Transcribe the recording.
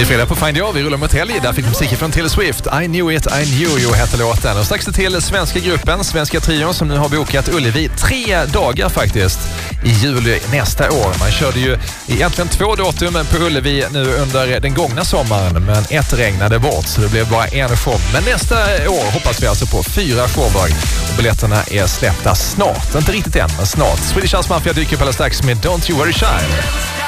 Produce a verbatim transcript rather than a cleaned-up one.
är fredag på Find Jag, vi rullar mot helg. Där fick musik från Taylor Swift. I knew it, I knew you hette låten. Och strax till svenska gruppen, Svenska Trion, som nu har bokat Ullevi tre dagar faktiskt i juli nästa år. Man körde ju egentligen två datum på Ullevi nu under den gångna sommaren, men ett regnade bort så det blev bara en show. Men nästa år hoppas vi alltså på fyra shower och biljetterna är släppta snart. Inte riktigt än, men snart. Swedish House Mafia dyker på alldeles strax med Don't You Worry Child.